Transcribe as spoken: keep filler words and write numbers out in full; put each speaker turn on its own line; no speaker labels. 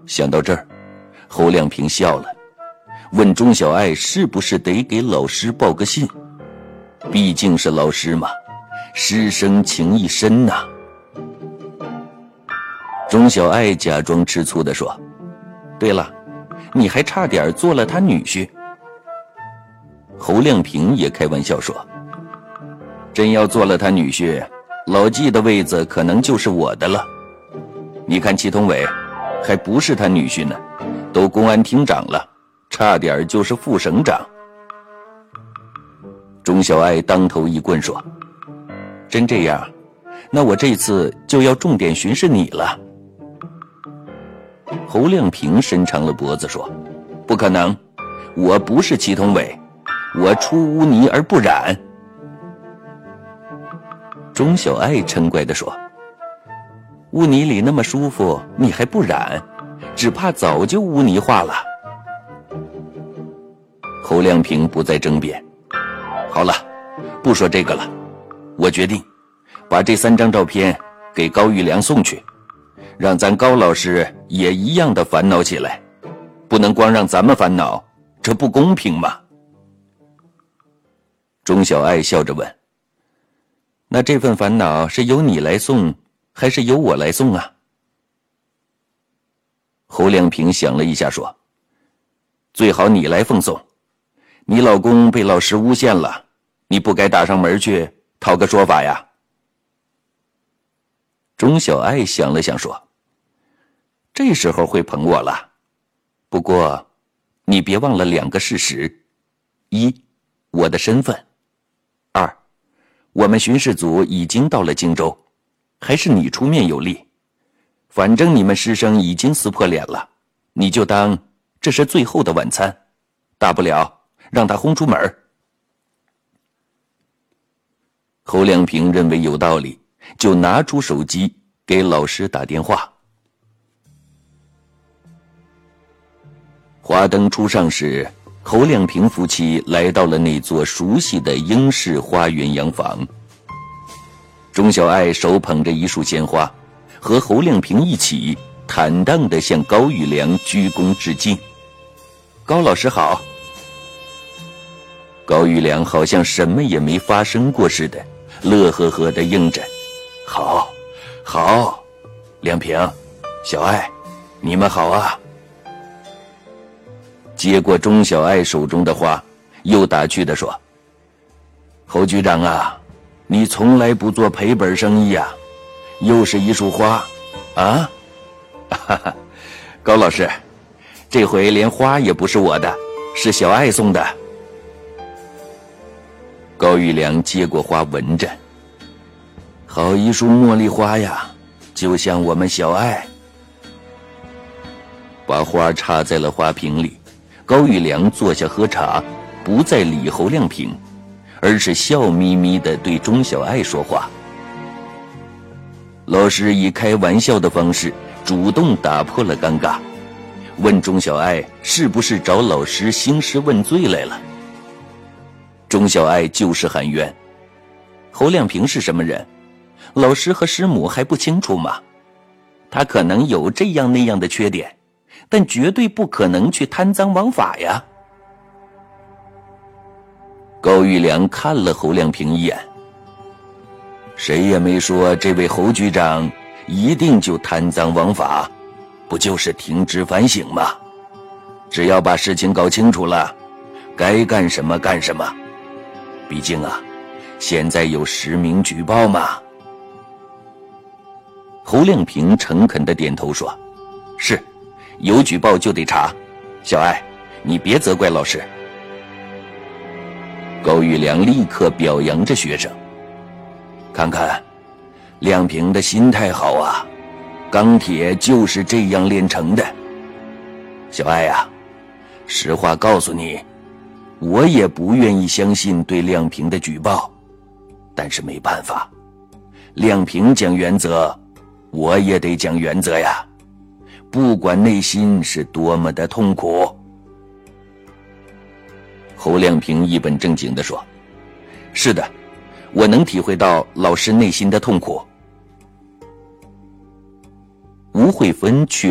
想到这儿，侯亮平笑了，问钟小爱是不是得给老师报个信，毕竟是老师嘛，师生情谊深呐。钟小爱假装吃醋地说，对了，你还差点做了他女婿。侯亮平也开玩笑说，真要做了他女婿，老纪的位子可能就是我的了。你看祁同伟还不是他女婿呢，都公安厅长了，差点就是副省长。钟小爱当头一棍说，真这样，那我这次就要重点巡视你了。侯亮平伸长了脖子说，不可能，我不是祁同伟，我出污泥而不染。钟小爱嗔怪地说，污泥里那么舒服，你还不染，只怕早就污泥化了。侯亮平不再争辩，好了，不说这个了，我决定把这三张照片给高玉良送去，让咱高老师也一样的烦恼起来，不能光让咱们烦恼，这不公平嘛。钟小爱笑着问，那这份烦恼是由你来送还是由我来送啊？侯亮平想了一下说，最好你来奉送，你老公被老师诬陷了，你不该打上门去讨个说法呀。钟小爱想了想说，这时候会捧我了，不过你别忘了两个事实，一，我的身份，二，我们巡视组已经到了荆州，还是你出面有力，反正你们师生已经撕破脸了，你就当这是最后的晚餐，大不了让他轰出门。侯亮平认为有道理，就拿出手机给老师打电话。华灯初上时，侯亮平夫妻来到了那座熟悉的英式花园洋房。钟小爱手捧着一束鲜花，和侯亮平一起坦荡地向高玉良鞠躬致敬。高老师好。高玉良好像什么也没发生过似的，乐呵呵地应着，好好，亮平，小爱，你们好啊。接过钟小爱手中的花，又打趣地说，侯局长啊，你从来不做赔本生意啊，又是一束花啊。哈哈，高老师，这回连花也不是我的，是小爱送的。高玉良接过花闻着，好一束茉莉花呀，就像我们小爱。把花插在了花瓶里，高玉良坐下喝茶，不再理侯亮平，而是笑眯眯地对钟小爱说话。老师以开玩笑的方式主动打破了尴尬，问钟小爱是不是找老师兴师问罪来了。钟小爱就是喊冤，侯亮平是什么人，老师和师母还不清楚吗？他可能有这样那样的缺点，但绝对不可能去贪赃枉法呀。高玉良看了侯亮平一眼，谁也没说这位侯局长一定就贪赃枉法，不就是停职反省吗？只要把事情搞清楚了，该干什么干什么。毕竟啊，现在有实名举报嘛。侯亮平诚恳地点头说，是，有举报就得查，小爱，你别责怪老师。高玉良立刻表扬着学生，看看亮平的心态好啊，钢铁就是这样炼成的。小爱啊，实话告诉你，我也不愿意相信对亮平的举报，但是没办法，亮平讲原则，我也得讲原则呀，不管内心是多么的痛苦。侯亮平一本正经地说，是的，我能体会到老师内心的痛苦。吴慧芬去